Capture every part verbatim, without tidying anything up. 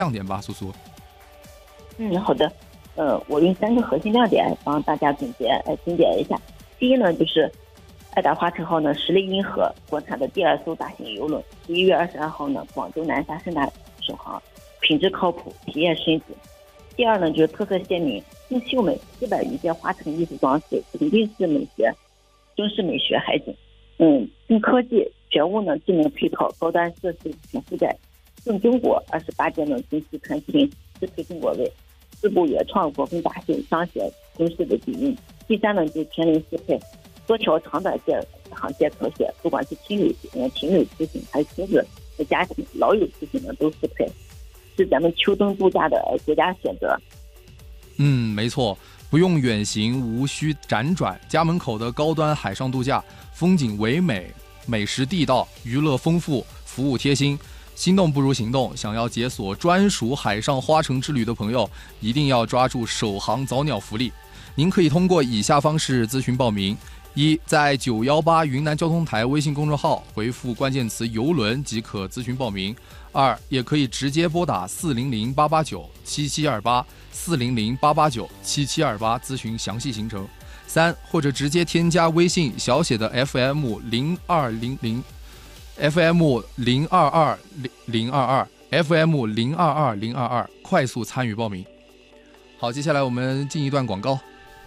亮点吧，苏苏。 嗯，好的。呃，我用三个核心亮点帮大家总结，呃，精简一下。第一呢，就是爱达华晨号呢，实力硬核，国产的第二艘大型邮轮。十一月二十二号呢，广州南沙盛大首航，品质靠谱，体验升级。第二呢，就是特色鲜明，更秀美，四百余件花城艺术装饰，肯定是美学，中式美学海景。嗯，更科技，全屋呢智能配套，高端设施全覆盖。更中国，二十八件呢中式餐厅，适配中国味。四部原创国风大秀，彰显中式的底蕴。第三呢，就是全龄适配，多条长短线航线可选，不管是情侣、情侣出行，还是亲子和家庭、老友出行呢，都适配，是咱们秋冬度假的绝佳选择。 嗯，没错，不用远行，无需辗转，家门口的高端海上度假，风景唯美，美食地道，娱乐丰富，服务贴心。心动不如行动，想要解锁专属海上花城之旅的朋友，一定要抓住首航早鸟福利。您可以通过以下方式咨询报名：一，在九一八云南交通台微信公众号回复关键词邮轮即可咨询报名；二，也可以直接拨打四零零八八九七七二八四零零八八九七七二八咨询详细行程；三，或者直接添加微信小写的 F M 零二零零。F M 零二二零零二二 F M 零二二零二二快速参与报名。好，接下来我们进一段广告。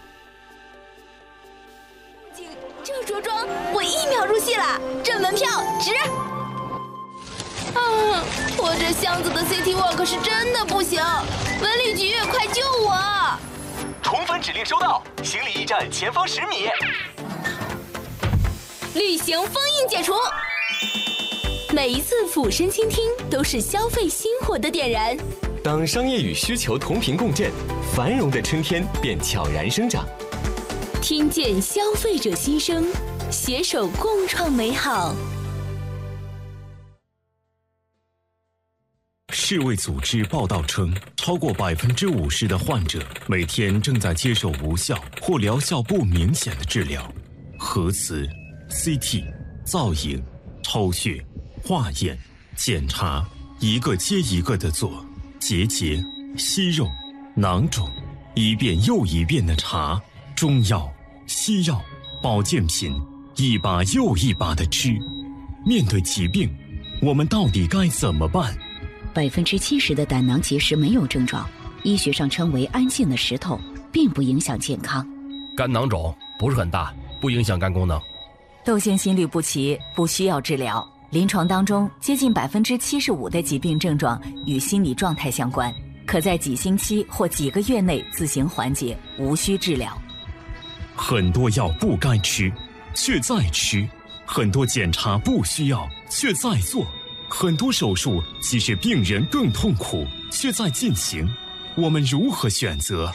这着装我一秒入戏了，这门票值。啊，我这箱子的 City Walk 是真的不行，文旅局快救我！ 宠粉指令收到，行李驿站前方十米。 旅行封印解除。每一次俯身倾听都是消费心火的点燃。 当商业与需求同频共振，繁荣的春天便悄然生长。 听见消费者心声，携手共创美好。 世卫组织报道称，超过百分之五十的患者每天正在接受无效或疗效不明显的治疗。核磁、C T、造影、抽血、化验、检查，一个接一个的做，结节、息肉、囊肿，一遍又一遍的查，中药、西药、保健品，一把又一把的吃。面对疾病，我们到底该怎么办？ 百分之七十的胆囊结石没有症状，医学上称为安静的石头，并不影响健康。 肝囊肿不是很大，不影响肝功能。 窦腺心律不齐不需要治疗。临床当中，接近百分之七十五的疾病症状与心理状态相关，可在几星期或几个月内自行缓解，无需治疗。 很多药不该吃，却在吃；很多检查不需要，却在做；很多手术其实病人更痛苦，却在进行。我们如何选择？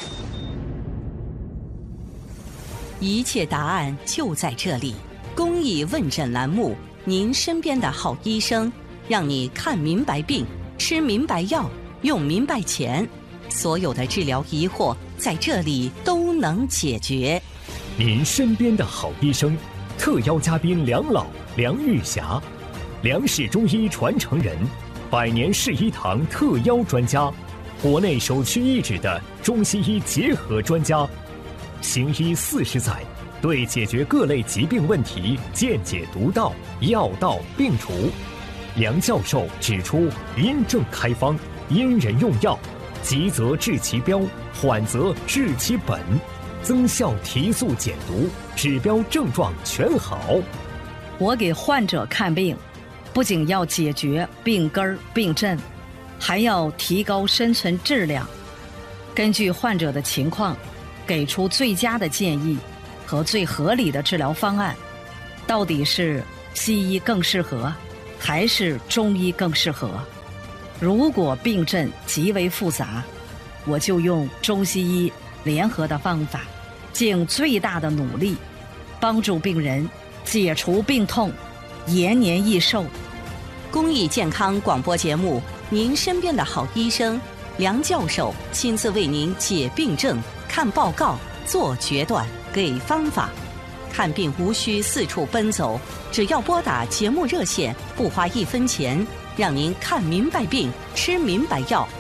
一切答案就在这里。公益问诊栏目，您身边的好医生，让你看明白病，吃明白药，用明白钱，所有的治疗疑惑在这里都能解决。 您身边的好医生，特邀嘉宾梁老、梁玉霞，梁氏中医传承人，百年世医堂特邀专家，国内首屈一指的中西医结合专家，行医四十载，对解决各类疾病问题见解独到，药到病除。梁教授指出，因症开方，因人用药，急则治其标，缓则治其本，增效提速减毒，指标症状全好。 我给患者看病，不仅要解决病根儿病症，还要提高生存质量，根据患者的情况，给出最佳的建议和最合理的治疗方案。到底是西医更适合，还是中医更适合？如果病症极为复杂，我就用中西医联合的方法，尽最大的努力，帮助病人解除病痛，延年益寿。 公益健康广播节目，您身边的好医生梁教授亲自为您解病症、看报告、做决断、给方法。看病无需四处奔走，只要拨打节目热线，不花一分钱，让您看明白病，吃明白药，